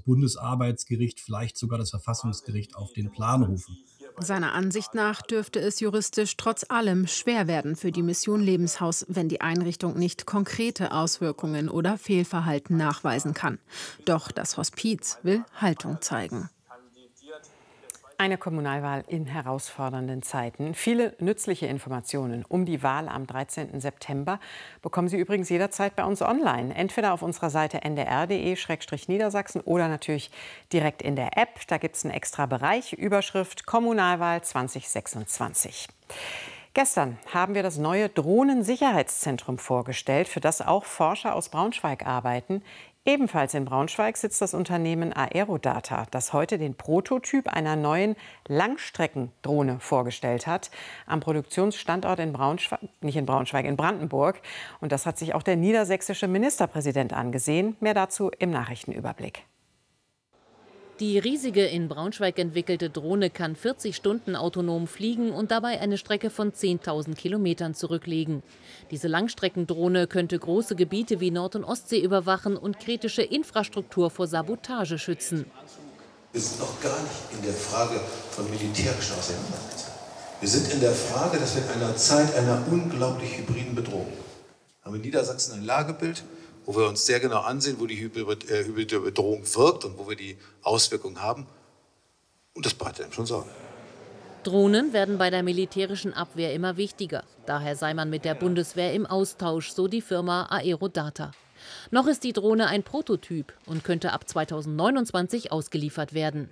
Bundesarbeitsgericht, vielleicht sogar das Verfassungsgericht auf den Plan rufen. Seiner Ansicht nach dürfte es juristisch trotz allem schwer werden für die Mission Lebenshaus, wenn die Einrichtung nicht konkrete Auswirkungen oder Fehlverhalten nachweisen kann. Doch das Hospiz will Haltung zeigen. Eine Kommunalwahl in herausfordernden Zeiten. Viele nützliche Informationen um die Wahl am 13. September bekommen Sie übrigens jederzeit bei uns online. Entweder auf unserer Seite ndr.de/Niedersachsen oder natürlich direkt in der App. Da gibt es einen extra Bereich, Überschrift Kommunalwahl 2026. Gestern haben wir das neue Drohnensicherheitszentrum vorgestellt, für das auch Forscher aus Braunschweig arbeiten. Ebenfalls in Braunschweig sitzt das Unternehmen Aerodata, das heute den Prototyp einer neuen Langstreckendrohne vorgestellt hat. Am Produktionsstandort in Braunschweig, nicht in Braunschweig, in Brandenburg. Und das hat sich auch der niedersächsische Ministerpräsident angesehen. Mehr dazu im Nachrichtenüberblick. Die riesige in Braunschweig entwickelte Drohne kann 40 Stunden autonom fliegen und dabei eine Strecke von 10.000 Kilometern zurücklegen. Diese Langstreckendrohne könnte große Gebiete wie Nord- und Ostsee überwachen und kritische Infrastruktur vor Sabotage schützen. Wir sind noch gar nicht in der Frage von militärischer Auseinandersetzung. Wir sind in der Frage, dass wir in einer Zeit einer unglaublich hybriden Bedrohung haben in Niedersachsen ein Lagebild, wo wir uns sehr genau ansehen, wo die hybride Bedrohung wirkt und wo wir die Auswirkungen haben. Und das bereitet einem schon Sorgen. Drohnen werden bei der militärischen Abwehr immer wichtiger. Daher sei man mit der Bundeswehr im Austausch, so die Firma Aerodata. Noch ist die Drohne ein Prototyp und könnte ab 2029 ausgeliefert werden.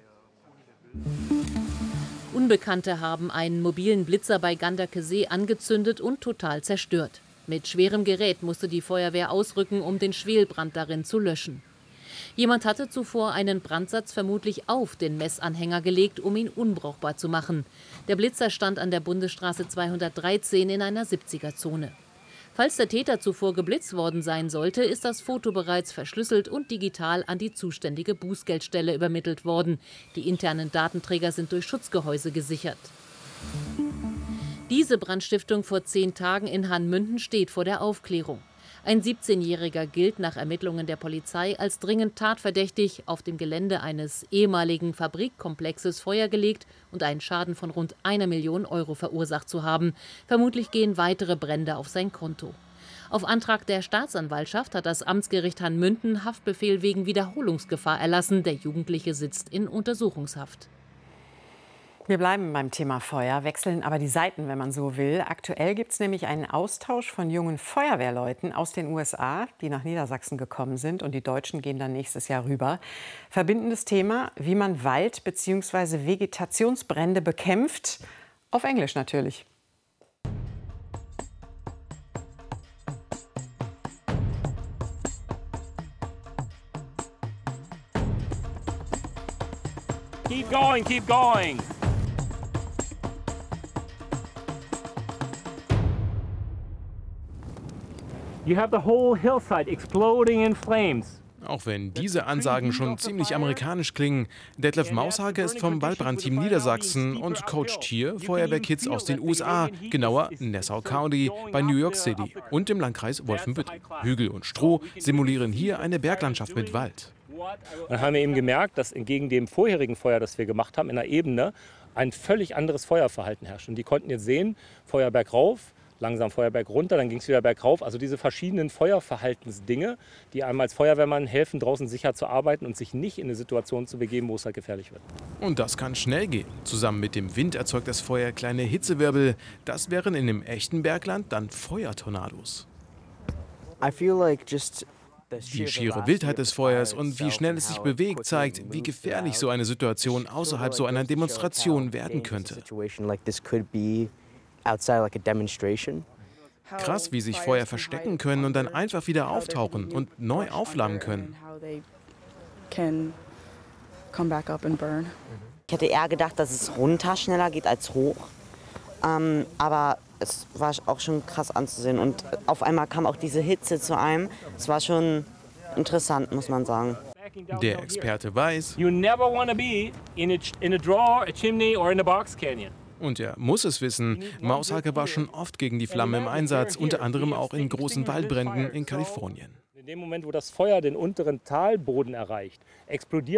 Unbekannte haben einen mobilen Blitzer bei Ganderkesee angezündet und total zerstört. Mit schwerem Gerät musste die Feuerwehr ausrücken, um den Schwelbrand darin zu löschen. Jemand hatte zuvor einen Brandsatz vermutlich auf den Messanhänger gelegt, um ihn unbrauchbar zu machen. Der Blitzer stand an der Bundesstraße 213 in einer 70er-Zone. Falls der Täter zuvor geblitzt worden sein sollte, ist das Foto bereits verschlüsselt und digital an die zuständige Bußgeldstelle übermittelt worden. Die internen Datenträger sind durch Schutzgehäuse gesichert. Diese Brandstiftung vor 10 Tagen in Hanmünden steht vor der Aufklärung. Ein 17-Jähriger gilt nach Ermittlungen der Polizei als dringend tatverdächtig, auf dem Gelände eines ehemaligen Fabrikkomplexes Feuer gelegt und einen Schaden von rund 1 Million Euro verursacht zu haben. Vermutlich gehen weitere Brände auf sein Konto. Auf Antrag der Staatsanwaltschaft hat das Amtsgericht Hanmünden Haftbefehl wegen Wiederholungsgefahr erlassen. Der Jugendliche sitzt in Untersuchungshaft. Wir bleiben beim Thema Feuer, wechseln aber die Seiten, wenn man so will. Aktuell gibt es nämlich einen Austausch von jungen Feuerwehrleuten aus den USA, die nach Niedersachsen gekommen sind. Und die Deutschen gehen dann nächstes Jahr rüber. Verbindendes Thema, wie man Wald- bzw. Vegetationsbrände bekämpft. Auf Englisch natürlich. Keep going, keep going. You have the whole hillside exploding in flames. Auch wenn diese Ansagen schon ziemlich amerikanisch klingen, Detlef Maushage ist vom Waldbrandteam Niedersachsen und coacht hier Feuerwehrkids aus den USA, genauer Nassau County bei New York City und im Landkreis Wolfenbüttel. Hügel und Stroh simulieren hier eine Berglandschaft mit Wald. Dann haben wir eben gemerkt, dass entgegen dem vorherigen Feuer, das wir gemacht haben, in der Ebene ein völlig anderes Feuerverhalten herrscht. Und die konnten jetzt sehen, Feuer bergauf, langsam Feuerberg runter, dann ging es wieder bergauf. Also diese verschiedenen Feuerverhaltensdinge, die einem als Feuerwehrmann helfen, draußen sicher zu arbeiten und sich nicht in eine Situation zu begeben, wo es halt gefährlich wird. Und das kann schnell gehen. Zusammen mit dem Wind erzeugt das Feuer kleine Hitzewirbel. Das wären in dem echten Bergland dann Feuertornados. Die schiere Wildheit des Feuers und wie schnell es sich bewegt, zeigt, wie gefährlich so eine Situation außerhalb so einer Demonstration werden könnte. Krass, wie sich Feuer verstecken können und dann einfach wieder auftauchen und neu aufflammen können. Ich hätte eher gedacht, dass es runter schneller geht als hoch. Aber es war auch schon krass anzusehen. Und auf einmal kam auch diese Hitze zu einem. Es war schon interessant, muss man sagen. Der Experte weiß, You never want to be in a drawer, a chimney or in a box canyon. Und er muss es wissen, Maushage war schon oft gegen die Flamme im Einsatz, unter anderem auch in großen Waldbränden in Kalifornien. In dem Moment, wo das Feuer den unteren Talboden erreicht, explodiert